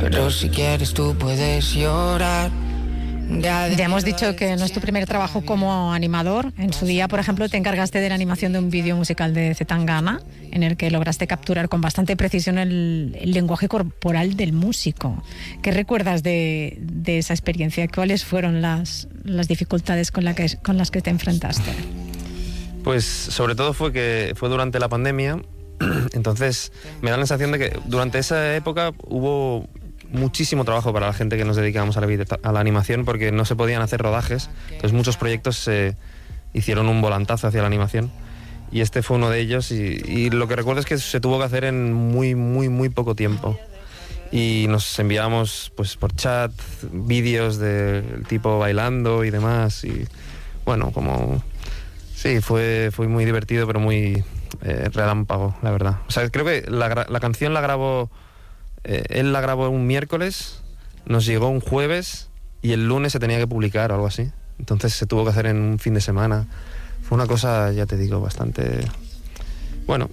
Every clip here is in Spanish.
pero si quieres tú puedes llorar. Ya hemos dicho que no es tu primer trabajo como animador. En su día, por ejemplo, te encargaste de la animación de un vídeo musical de Zetangana, en el que lograste capturar con bastante precisión el lenguaje corporal del músico. ¿Qué recuerdas de esa experiencia? ¿Cuáles fueron las dificultades con las que te enfrentaste? Pues sobre todo fue durante la pandemia. Entonces me da la sensación de que durante esa época hubo muchísimo trabajo para la gente que nos dedicábamos a la animación, porque no se podían hacer rodajes. Entonces muchos proyectos se hicieron un volantazo hacia la animación, y este fue uno de ellos, y lo que recuerdo es que se tuvo que hacer en muy, muy, muy poco tiempo. Y nos enviábamos pues por chat vídeos del tipo bailando y demás, y bueno, como... Sí, fue muy divertido, pero muy relámpago, la verdad. O sea, creo que la canción la grabó... él la grabó un miércoles, nos llegó un jueves y el lunes se tenía que publicar o algo así. Entonces se tuvo que hacer en un fin de semana. Fue una cosa, ya te digo, bastante... Bueno,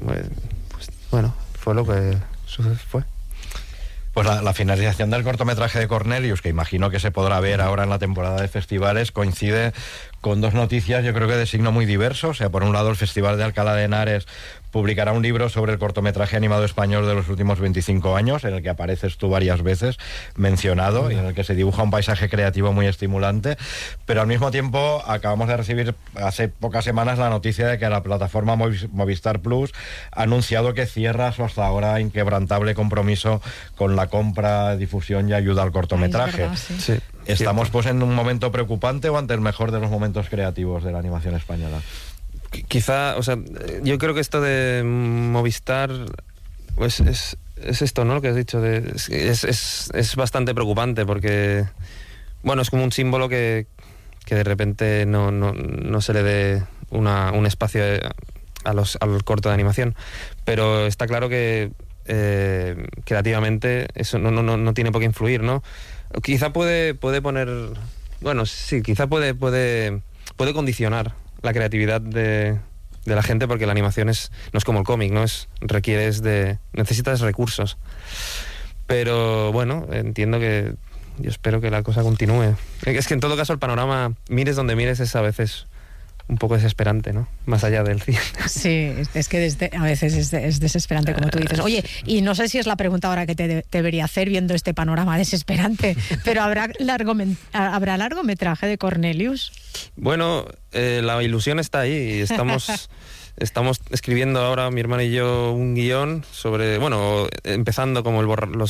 fue lo que fue. Pues la finalización del cortometraje de Cornelius, que imagino que se podrá ver ahora en la temporada de festivales, coincide con dos noticias, yo creo que de signo muy diverso. O sea, por un lado, el Festival de Alcalá de Henares publicará un libro sobre el cortometraje animado español de los últimos 25 años, en el que apareces tú varias veces mencionado, y en el que se dibuja un paisaje creativo muy estimulante. Pero al mismo tiempo acabamos de recibir hace pocas semanas la noticia de que la plataforma Movistar Plus ha anunciado que cierra su hasta ahora inquebrantable compromiso con la compra, difusión y ayuda al cortometraje. Verdad, sí. ¿Estamos pues en un momento preocupante o ante el mejor de los momentos creativos de la animación española? Quizá, o sea, yo creo que esto de Movistar pues es esto, ¿no? Lo que has dicho, es bastante preocupante, porque bueno, es como un símbolo que de repente no se le dé un espacio al corto de animación, pero está claro que creativamente eso no tiene por qué influir, ¿no? Quizá puede poner, bueno, sí, quizá puede condicionar la creatividad de la gente, porque la animación no es como el cómic, ¿no? Necesitas recursos. Pero bueno, yo espero que la cosa continúe. Es que en todo caso el panorama, mires donde mires, es a veces un poco desesperante, ¿no? Más allá del cine. Sí, es que a veces es desesperante, como tú dices. Oye, y no sé si es la pregunta ahora que te debería hacer viendo este panorama desesperante, pero ¿habrá largometraje de Cornelius? Bueno, la ilusión está ahí, y estamos escribiendo ahora, mi hermano y yo, un guión sobre, bueno, empezando como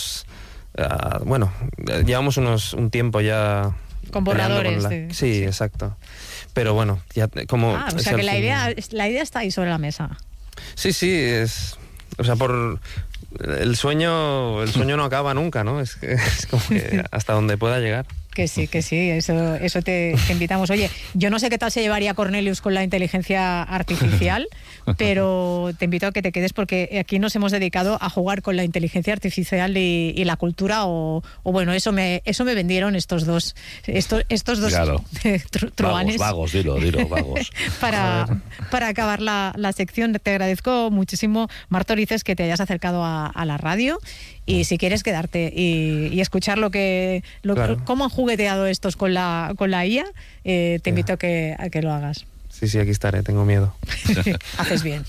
llevamos un tiempo ya con borradores. Sí, exacto. Pero bueno, ya como... o sea que la idea está ahí sobre la mesa. Sí, o sea, el sueño no acaba nunca, ¿no? Es como que hasta donde pueda llegar. Que sí, eso te invitamos. Oye, yo no sé qué tal se llevaría Cornelius con la inteligencia artificial, pero te invito a que te quedes, porque aquí nos hemos dedicado a jugar con la inteligencia artificial y la cultura, o bueno, eso me vendieron estos dos claro. truanes. Vagos, dilo, vagos. para acabar la sección, te agradezco muchísimo, Marta Orices, que te hayas acercado a la radio. Y si quieres quedarte y escuchar claro, cómo han jugueteado estos con la IA, te invito a que lo hagas. Sí, aquí estaré, tengo miedo. Haces bien.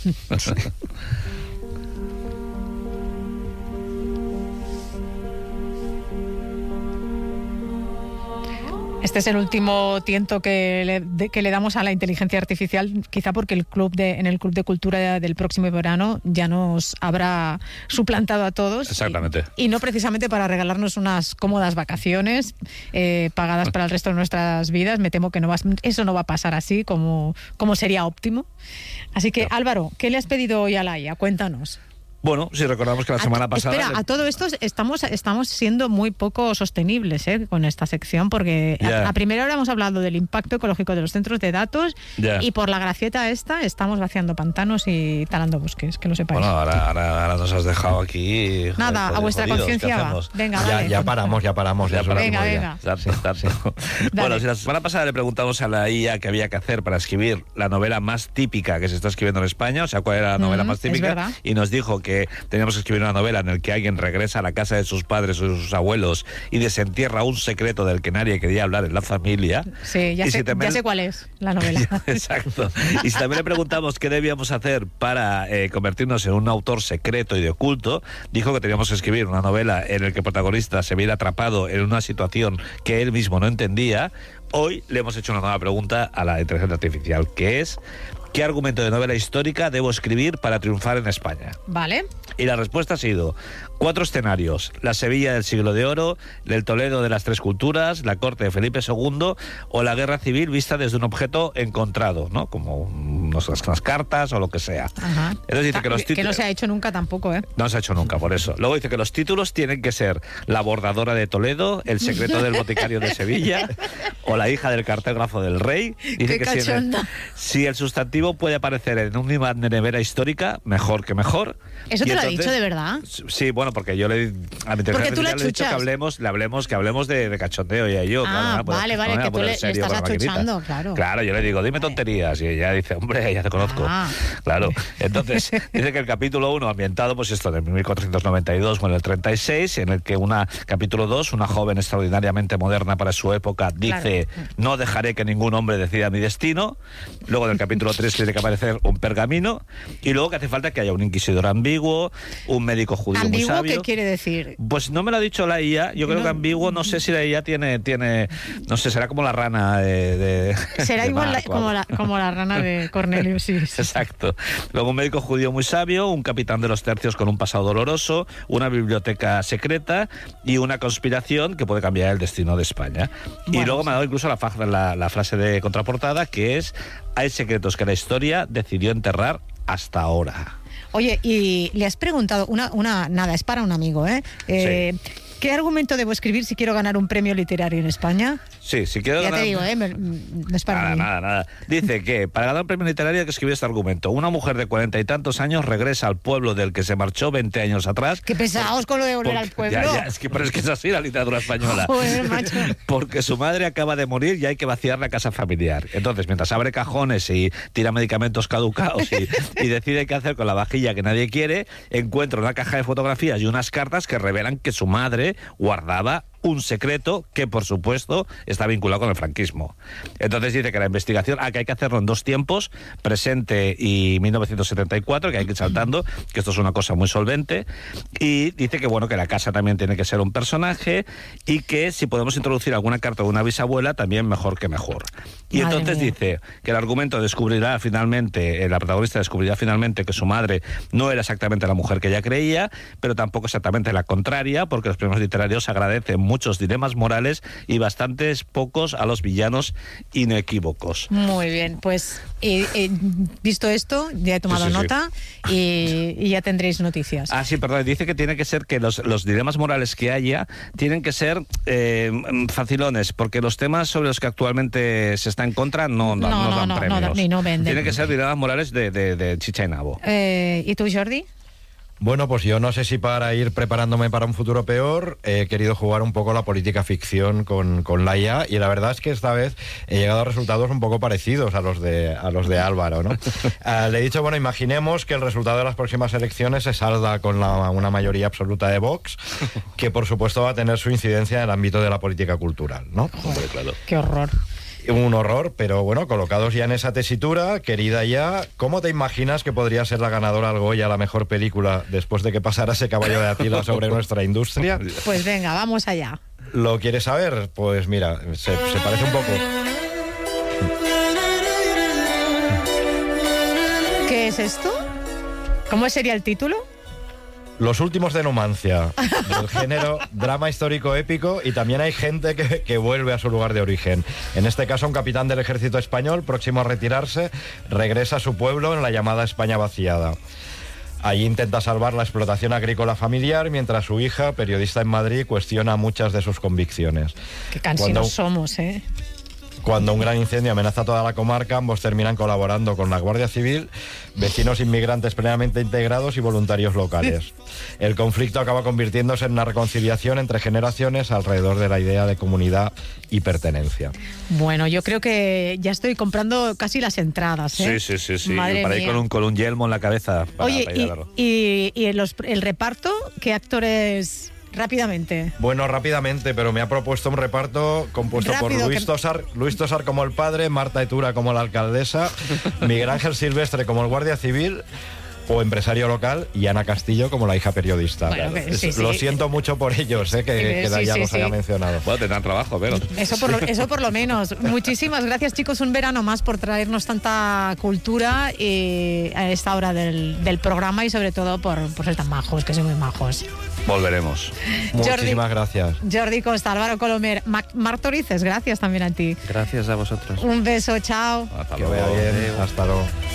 Este es el último tiento que le damos a la inteligencia artificial, quizá porque en el Club de Cultura del próximo verano ya nos habrá suplantado a todos. Exactamente. Y no precisamente para regalarnos unas cómodas vacaciones pagadas para el resto de nuestras vidas. Me temo que eso no va a pasar así como sería óptimo. Así que, Álvaro, ¿qué le has pedido hoy a la IA? Cuéntanos. Bueno, si recordamos que la semana pasada... Espera, a todo esto estamos siendo muy poco sostenibles con esta sección, porque a primera hora hemos hablado del impacto ecológico de los centros de datos y por la gracieta estamos vaciando pantanos y talando bosques, que lo sepáis. Bueno, ahora nos has dejado aquí... Nada, a vuestra conciencia va. Venga, dale. Ya paramos. Venga. Exacto. Bueno, si la semana pasada le preguntamos a la IA qué había que hacer para escribir la novela más típica que se está escribiendo en España, o sea, cuál era la novela más típica, y nos dijo que que teníamos que escribir una novela en la que alguien regresa a la casa de sus padres o de sus abuelos y desentierra un secreto del que nadie quería hablar en la familia. Sí, ya sé cuál es la novela. Exacto. Y si también le preguntamos qué debíamos hacer para convertirnos en un autor secreto y de oculto, dijo que teníamos que escribir una novela en la que el protagonista se viera atrapado en una situación que él mismo no entendía. Hoy le hemos hecho una nueva pregunta a la inteligencia artificial, que es: ¿qué argumento de novela histórica debo escribir para triunfar en España? Vale. Y la respuesta ha sido 4 escenarios: la Sevilla del siglo de oro, el Toledo de las tres culturas, la corte de Felipe II o la guerra civil vista desde un objeto encontrado, ¿no? Como unas cartas o lo que sea. Ajá. Entonces dice que los títulos... Que no se ha hecho nunca tampoco, ¿eh? No se ha hecho nunca, por eso. Luego dice que los títulos tienen que ser La bordadora de Toledo, El secreto del boticario de Sevilla o La hija del cartógrafo del rey. Dice ¡Qué que cachonda! si el sustantivo puede aparecer en un imán de nevera histórica, mejor que mejor. ¿Eso Y te lo ha entonces, dicho de verdad? Sí, bueno, porque yo a mi Porque tú la le he dicho que hablemos de cachondeo y yo. Ah, claro, vale, que tú le estás achuchando, claro. Claro, yo le digo, dime tonterías, y ella dice, hombre, ya te conozco. Claro. Entonces, dice que el capítulo 1, ambientado, pues esto, de 1492 o en el 36, en el que capítulo 2, una joven extraordinariamente moderna para su época, dice, no dejaré que ningún hombre decida mi destino. Luego del capítulo 3 tiene que aparecer un pergamino, y luego que hace falta que haya un inquisidor ambiguo, un médico judío muy sabio. ¿Ambiguo qué quiere decir? Pues no me lo ha dicho la IA, yo creo que ambiguo, no sé si la IA tiene no sé, será como la rana de será de igual Marco, como la rana de Cornelio, sí. Exacto. Luego un médico judío muy sabio, un capitán de los tercios con un pasado doloroso, una biblioteca secreta y una conspiración que puede cambiar el destino de España. Bueno, y luego me ha dado incluso la frase de contraportada, que es: hay secretos que la historia decidió enterrar hasta ahora. Oye, y le has preguntado, nada, es para un amigo, ¿eh? Sí. ¿Qué argumento debo escribir si quiero ganar un premio literario en España? Sí, si quiero ya ganar... te digo, no es para mí. Nada. Dice que para ganar un premio literario hay que escribir este argumento. Una mujer de 40 y tantos años regresa al pueblo del que se marchó 20 años atrás. Qué pesados con lo de volver al pueblo. Ya, pero es que es así la literatura española. Joder, macho. Porque su madre acaba de morir y hay que vaciar la casa familiar. Entonces, mientras abre cajones y tira medicamentos caducados y decide qué hacer con la vajilla que nadie quiere, encuentra una caja de fotografías y unas cartas que revelan que su madre guardaba un secreto que, por supuesto, está vinculado con el franquismo. Entonces dice que la investigación, que hay que hacerlo en 2 tiempos, presente y 1974, que hay que ir saltando, que esto es una cosa muy solvente, y dice que, bueno, que la casa también tiene que ser un personaje y que si podemos introducir alguna carta de una bisabuela, también mejor que mejor. Y Madre entonces mía. dice que el argumento descubrirá finalmente, la protagonista descubrirá finalmente que su madre no era exactamente la mujer que ella creía, pero tampoco exactamente la contraria, porque los premios literarios agradecen muchos dilemas morales y bastantes pocos a los villanos inequívocos. Muy bien, pues visto esto, ya he tomado nota. Y ya tendréis noticias. Sí, perdón, dice que tiene que ser que los dilemas morales que haya tienen que ser facilones, porque los temas sobre los que actualmente se está en contra no dan premios. No venden. Tienen que ser dilemas morales de chicha y nabo. ¿Y tú, Jordi? Bueno, pues yo no sé si para ir preparándome para un futuro peor he querido jugar un poco la política ficción con la IA, y la verdad es que esta vez he llegado a resultados un poco parecidos a los de Álvaro, ¿no? Le he dicho, bueno, imaginemos que el resultado de las próximas elecciones se salda con una mayoría absoluta de Vox, que por supuesto va a tener su incidencia en el ámbito de la política cultural, ¿no? Hombre, claro. Qué horror. Un horror, pero bueno, colocados ya en esa tesitura, querida ya, ¿cómo te imaginas que podría ser la ganadora al Goya, la mejor película, después de que pasara ese caballo de Atila sobre nuestra industria? Pues venga, vamos allá. ¿Lo quieres saber? Pues mira, se parece un poco. ¿Qué es esto? ¿Cómo sería el título? Los últimos de Numancia, del género drama histórico épico, y también hay gente que vuelve a su lugar de origen. En este caso, un capitán del ejército español, próximo a retirarse, regresa a su pueblo en la llamada España vaciada. Allí intenta salvar la explotación agrícola familiar, mientras su hija, periodista en Madrid, cuestiona muchas de sus convicciones. Qué cansinos somos, ¿eh? Cuando un gran incendio amenaza toda la comarca, ambos terminan colaborando con la Guardia Civil, vecinos inmigrantes plenamente integrados y voluntarios locales. El conflicto acaba convirtiéndose en una reconciliación entre generaciones alrededor de la idea de comunidad y pertenencia. Bueno, yo creo que ya estoy comprando casi las entradas, ¿eh? Sí. Madre Para ir mía. con un yelmo en la cabeza. Oye, para ir a verlo. y el reparto, ¿qué actores...? Rápidamente. Bueno, rápidamente, pero me ha propuesto un reparto compuesto Rápido, por Luis Tosar como el padre, Marta Etura como la alcaldesa, Miguel Ángel Silvestre como el guardia civil o empresario local y Ana Castillo como la hija periodista. Bueno, sí. Lo siento mucho por ellos, que ya los haya mencionado. Bueno, tendrán trabajo, pero... Eso por lo menos. Muchísimas gracias, chicos, un verano más por traernos tanta cultura a esta hora del programa y sobre todo por ser tan majos, que son muy majos. Volveremos. Muchísimas gracias. Jordi Costa, Álvaro Colomer, Marc Torices, gracias también a ti. Gracias a vosotros. Un beso, chao. Hasta Que luego. vaya bien. Hasta luego.